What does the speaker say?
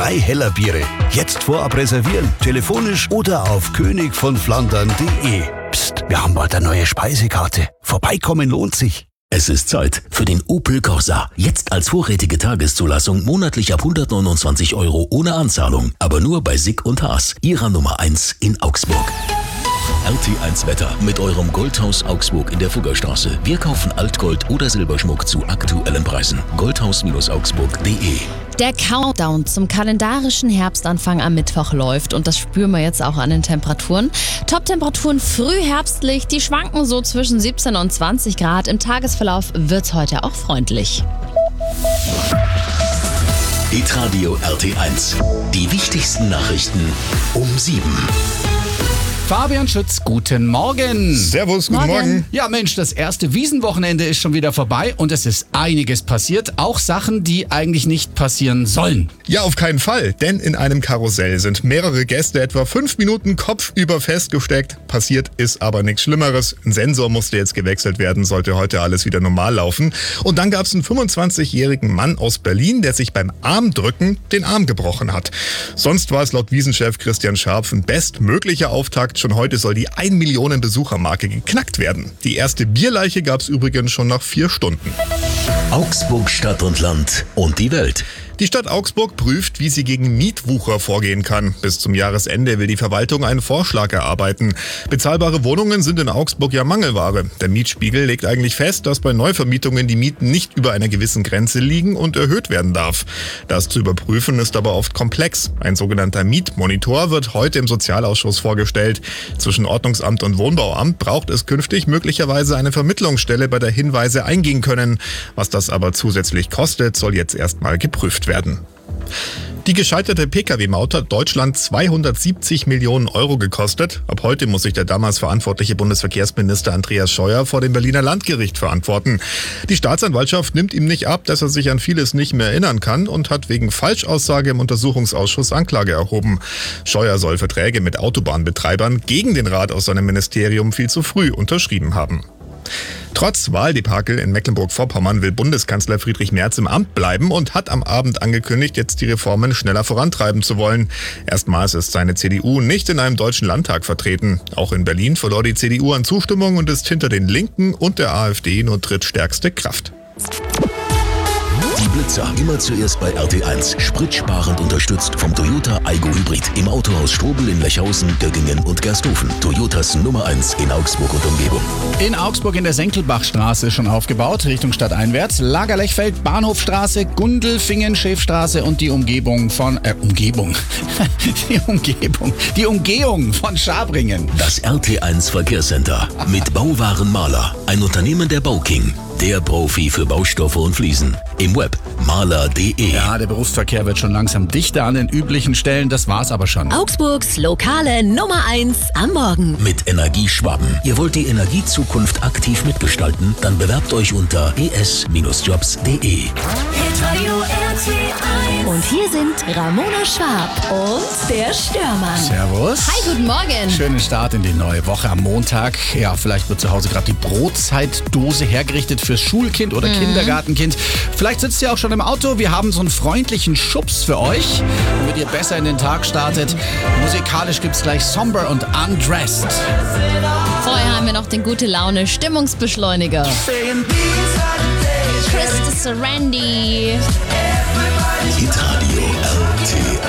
3 Hellerbiere. Jetzt vorab reservieren, telefonisch oder auf königvonflandern.de. Psst, wir haben bald eine neue Speisekarte. Vorbeikommen lohnt sich. Es ist Zeit für den Opel Corsa. Jetzt als vorrätige Tageszulassung monatlich ab 129 € ohne Anzahlung. Aber nur bei Sick und Haas, ihrer Nummer 1 in Augsburg. RT1 Wetter mit eurem Goldhaus Augsburg in der Fuggerstraße. Wir kaufen Altgold oder Silberschmuck zu aktuellen Preisen. Goldhaus-augsburg.de. Der Countdown zum kalendarischen Herbstanfang am Mittwoch läuft und das spüren wir jetzt auch an den Temperaturen. Top-Temperaturen frühherbstlich, die schwanken so zwischen 17 und 20 Grad. Im Tagesverlauf wird's heute auch freundlich. Hitradio RT1. Die wichtigsten Nachrichten um 7. Fabian Schütz, guten Morgen. Servus, guten Morgen. Ja Mensch, das erste Wiesenwochenende ist schon wieder vorbei und es ist einiges passiert. Auch Sachen, die eigentlich nicht passieren sollen. Ja, auf keinen Fall, denn in einem Karussell sind mehrere Gäste etwa 5 Minuten kopfüber festgesteckt. Passiert ist aber nichts Schlimmeres. Ein Sensor musste jetzt gewechselt werden, sollte heute alles wieder normal laufen. Und dann gab es einen 25-jährigen Mann aus Berlin, der sich beim Armdrücken den Arm gebrochen hat. Sonst war es laut Wiesenchef Christian Scharpf ein bestmöglicher Auftakt. Schon heute soll die 1 Millionen Besuchermarke geknackt werden. Die erste Bierleiche gab es übrigens schon nach 4 Stunden. Augsburg, Stadt und Land und die Welt. Die Stadt Augsburg prüft, wie sie gegen Mietwucher vorgehen kann. Bis zum Jahresende will die Verwaltung einen Vorschlag erarbeiten. Bezahlbare Wohnungen sind in Augsburg ja Mangelware. Der Mietspiegel legt eigentlich fest, dass bei Neuvermietungen die Mieten nicht über einer gewissen Grenze liegen und erhöht werden darf. Das zu überprüfen ist aber oft komplex. Ein sogenannter Mietmonitor wird heute im Sozialausschuss vorgestellt. Zwischen Ordnungsamt und Wohnbauamt braucht es künftig möglicherweise eine Vermittlungsstelle, bei der Hinweise eingehen können. Was das aber zusätzlich kostet, soll jetzt erstmal geprüft werden. Die gescheiterte Pkw-Maut hat Deutschland 270 Millionen € gekostet. Ab heute muss sich der damals verantwortliche Bundesverkehrsminister Andreas Scheuer vor dem Berliner Landgericht verantworten. Die Staatsanwaltschaft nimmt ihm nicht ab, dass er sich an vieles nicht mehr erinnern kann und hat wegen Falschaussage im Untersuchungsausschuss Anklage erhoben. Scheuer soll Verträge mit Autobahnbetreibern gegen den Rat aus seinem Ministerium viel zu früh unterschrieben haben. Trotz Wahldebakel in Mecklenburg-Vorpommern will Bundeskanzler Friedrich Merz im Amt bleiben und hat am Abend angekündigt, jetzt die Reformen schneller vorantreiben zu wollen. Erstmals ist seine CDU nicht in einem deutschen Landtag vertreten. Auch in Berlin verlor die CDU an Zustimmung und ist hinter den Linken und der AfD nur drittstärkste Kraft. Die Blitzer immer zuerst bei RT1. Spritsparend unterstützt vom Toyota Aygo Hybrid. Im Autohaus Strobel in Lechhausen, Göggingen und Gersthofen. Toyotas Nummer 1 in Augsburg und Umgebung. In Augsburg in der Senkelbachstraße ist schon aufgebaut, Richtung Stadteinwärts. Lagerlechfeld, Bahnhofstraße, Gundelfingen, Schäfstraße und die Umgebung von... Die Umgehung von Schabringen. Das RT1 Verkehrscenter mit Bauwarenmaler. Ein Unternehmen der Bauking. Der Profi für Baustoffe und Fliesen. Im Web maler.de. Ja, der Berufsverkehr wird schon langsam dichter an den üblichen Stellen. Das war's aber schon. Augsburgs lokale Nummer 1 am Morgen. Mit Energieschwaben. Ihr wollt die Energiezukunft aktiv mitgestalten? Dann bewerbt euch unter es-jobs.de. Hitradio RT1. Und hier sind Ramona Schwab und der Störmann. Servus. Hi, guten Morgen. Schönen Start in die neue Woche am Montag. Ja, vielleicht wird zu Hause gerade die Brotzeitdose hergerichtet fürs Schulkind oder Kindergartenkind. Vielleicht sitzt ihr auch schon im Auto. Wir haben so einen freundlichen Schubs für euch, damit ihr besser in den Tag startet. Musikalisch gibt's gleich Somber und Undressed. Vorher haben wir noch den gute Laune Stimmungsbeschleuniger. Chris Randy. Hitradio RT1.